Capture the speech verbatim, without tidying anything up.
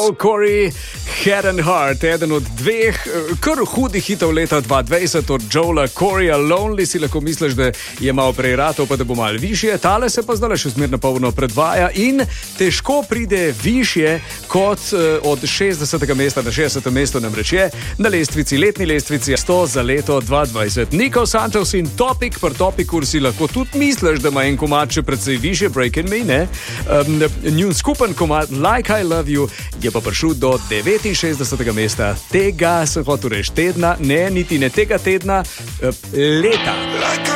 Joel Corey, Head and Heart, eden od dveh kar hudih hitov leta dva tisoč dvajset od Joela Coreyja. Lonely si lahko misliš, da je malo prej ratov, pa da bo malo višje. Tale se pa zdaj še zmerno polno predvaja in težko pride višje kot od šestdesetega mesta na šestdeseto mesto, namreč je na lestvici, letni lestvici sto za leto dva tisoč dvajset. Nico Santos in Topic, pri Topicu si lahko tudi misliš, da ima en komad še precej višje, Breaking Me, ne? Um, njun skupen komad Like I Love You je pa prišel do devetinšestdesetega mesta. Tega sem hotel reči tedna, ne, niti ne tega tedna, leta.